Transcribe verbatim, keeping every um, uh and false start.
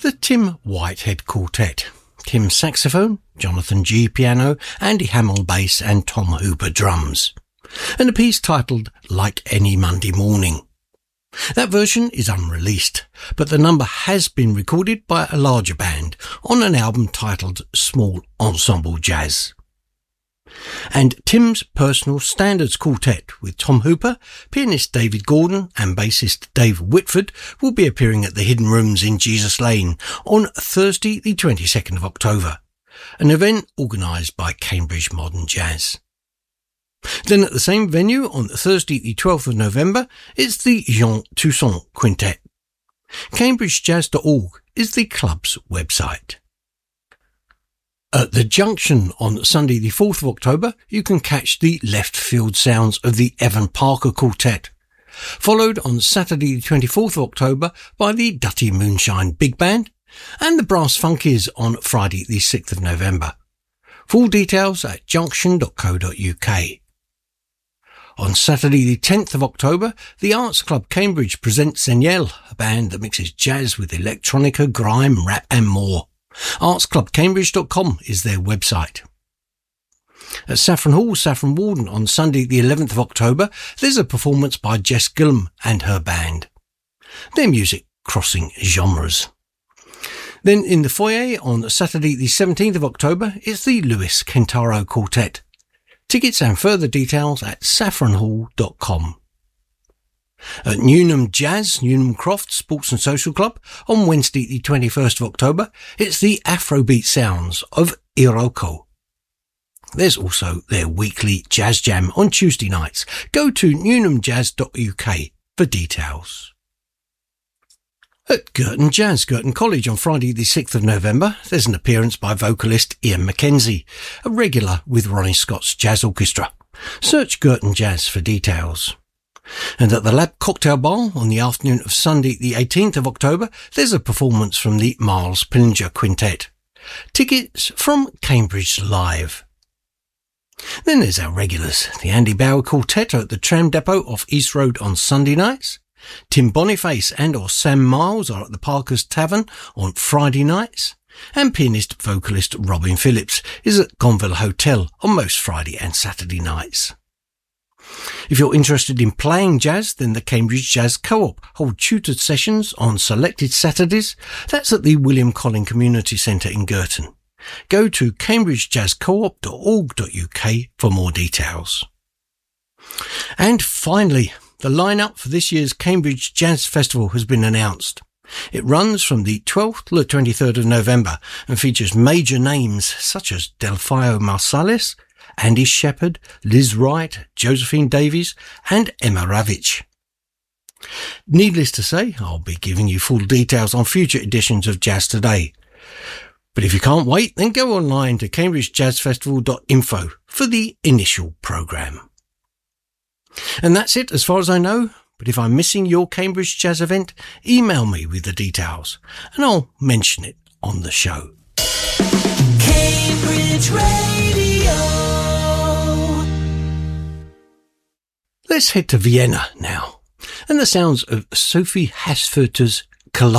the Tim Whitehead Quartet. Tim saxophone, Jonathan G piano, Andy Hamill bass and Tom Hooper drums. And a piece titled Like Any Monday Morning. That version is unreleased, but the number has been recorded by a larger band on an album titled Small Ensemble Jazz. And Tim's Personal Standards Quartet with Tom Hooper, pianist David Gordon and bassist Dave Whitford will be appearing at the Hidden Rooms in Jesus Lane on Thursday the twenty-second of October, an event organised by Cambridge Modern Jazz. Then at the same venue on Thursday the twelfth of November, it's the Jean Toussaint Quintet. cambridge jazz dot org is the club's website. At the Junction on Sunday the fourth of October, you can catch the left field sounds of the Evan Parker Quartet, followed on Saturday the twenty-fourth of October by the Dutty Moonshine Big Band and the Brass Funkies on Friday the sixth of November. Full details at junction dot co dot uk. On Saturday the tenth of October, the Arts Club Cambridge presents Zeniel, a band that mixes jazz with electronica, grime, rap and more. arts club cambridge dot com is their website. At Saffron Hall, Saffron Walden on Sunday the eleventh of October, there's a performance by Jess Gillum and her band. Their music crossing genres. Then in the foyer on Saturday the seventeenth of October, it's the Lewis Kentaro Quartet. Tickets and further details at saffron hall dot com. At Newnham Jazz, Newnham Croft Sports and Social Club, on Wednesday the twenty-first of October, it's the Afrobeat sounds of Iroko. There's also their weekly Jazz Jam on Tuesday nights. Go to newnham jazz dot uk for details. At Girton Jazz, Girton College on Friday the sixth of November, there's an appearance by vocalist Ian Mackenzie, a regular with Ronnie Scott's Jazz Orchestra. Search Girton Jazz for details. And at the Lab Cocktail Bar on the afternoon of Sunday the eighteenth of October, there's a performance from the Miles Pillinger Quintet. Tickets from Cambridge Live. Then there's our regulars. The Andy Bauer Quartet at the Tram Depot off East Road on Sunday nights. Tim Boniface and or Sam Miles are at the Parker's Tavern on Friday nights. And pianist vocalist Robin Phillips is at Gonville Hotel on most Friday and Saturday nights. If you're interested in playing jazz, then the Cambridge Jazz Co-op hold tutored sessions on selected Saturdays. That's at the William Collin Community Centre in Girton. Go to cambridge jazz co op dot org dot uk for more details. And finally, the lineup for this year's Cambridge Jazz Festival has been announced. It runs from the twelfth to the twenty-third of November and features major names such as Delphio Marsalis, Andy Shepherd, Liz Wright, Josephine Davies and Emma Ravitch. Needless to say, I'll be giving you full details on future editions of Jazz Today. But if you can't wait, then go online to cambridge jazz festival dot info for the initial programme. And that's it as far as I know, but if I'm missing your Cambridge Jazz event, email me with the details and I'll mention it on the show. Cambridge Radio. Let's head to Vienna now, and the sounds of Sophie Hassfurter's Collide.